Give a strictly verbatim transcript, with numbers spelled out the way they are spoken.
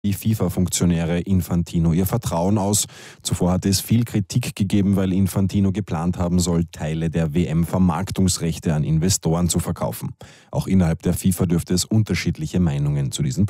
Die FIFA-Funktionäre Infantino ihr Vertrauen aus. Zuvor hatte es viel Kritik gegeben, weil Infantino geplant haben soll, Teile der W M-Vermarktungsrechte an Investoren zu verkaufen. Auch innerhalb der FIFA dürfte es unterschiedliche Meinungen zu diesen